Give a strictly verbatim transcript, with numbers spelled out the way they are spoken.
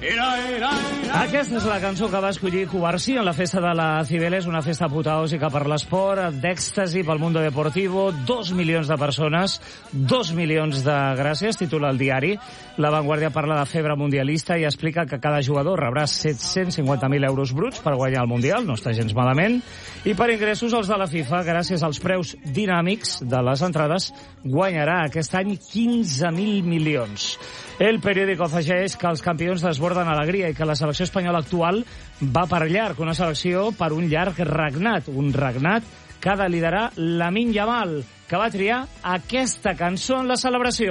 Aquesta és la cançó que va escollir Cubarsí en la festa de la Cibeles, una festa apoteòsica per l'esport, d'èxtasi pel Mundo Deportivo, dos milions de persones, dos milions de gràcies, titula el diari. La Vanguardia parla de febre mundialista i explica que cada jugador rebrà set-cents cinquanta mil euros bruts per guanyar el Mundial, no està gens malament, i per ingressos els de la FIFA, gràcies als preus dinàmics de les entrades, guanyarà aquest any quinze mil milions. El periòdico afegeix que els campions desborden alegria i que la selecció espanyola actual va per llarg, una selecció per un llarg regnat, un regnat que ha de liderar Lamine Yamal, que va triar aquesta cançó en la celebració.